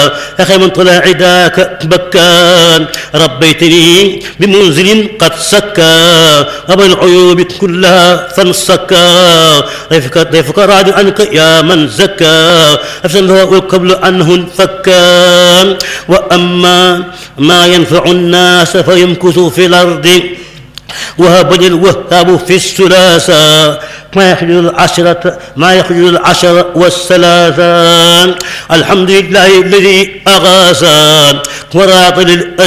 يا خير من طلع عداك بكان ربيتني بمنزل قد سكى أبى العيوب كلها فانسكى ضيفك راض عنك يا من زكى أفسده قبل عنه فكان وأما ما ينفع الناس فيمكث في الأرض وهب الوهاب في الثلاثة ما يخرج العشر والثلاثة الحمد لله الذي أغاثا وراط للأجل